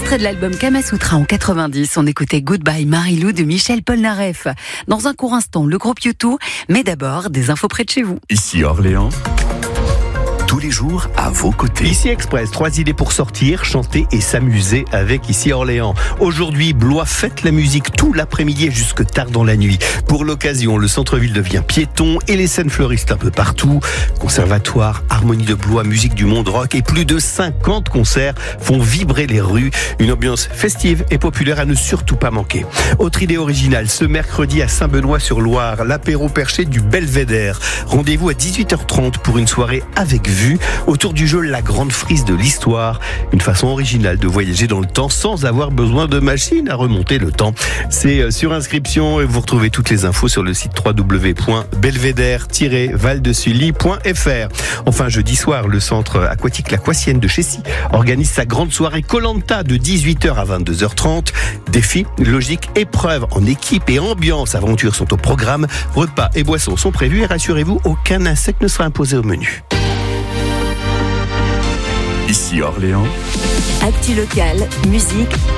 extrait de l'album Kamasutra en 90. On écoutait Goodbye Marilou de Michel Polnareff. Dans un court instant, le groupe U2, mais d'abord, des infos près de chez vous. Ici Orléans. Tous les jours à vos côtés. Ici Express, 3 idées pour sortir, chanter et s'amuser avec Ici Orléans. Aujourd'hui, Blois fête la musique tout l'après-midi et jusque tard dans la nuit. Pour l'occasion, le centre-ville devient piéton et les scènes fleurissent un peu partout. Conservatoire, Harmonie de Blois, musique du monde rock et plus de 50 concerts font vibrer les rues. Une ambiance festive et populaire à ne surtout pas manquer. Autre idée originale, ce mercredi à Saint-Benoît-sur-Loire, l'apéro perché du Belvédère. Rendez-vous à 18h30 pour une soirée avec vue autour du jeu La Grande Frise de l'Histoire. Une façon originale de voyager dans le temps sans avoir besoin de machine à remonter le temps. C'est sur inscription et vous retrouvez toutes les infos sur le site www.belvédère-valdesully.fr. Enfin, jeudi soir, le centre aquatique L'Aquatienne de Chessy organise sa grande soirée Koh-Lanta de 18h à 22h30. Défis, logique, épreuves en équipe et ambiance aventure sont au programme. Repas et boissons sont prévus et rassurez-vous, aucun insecte ne sera imposé au menu. Ici Orléans. Actu locale, musique,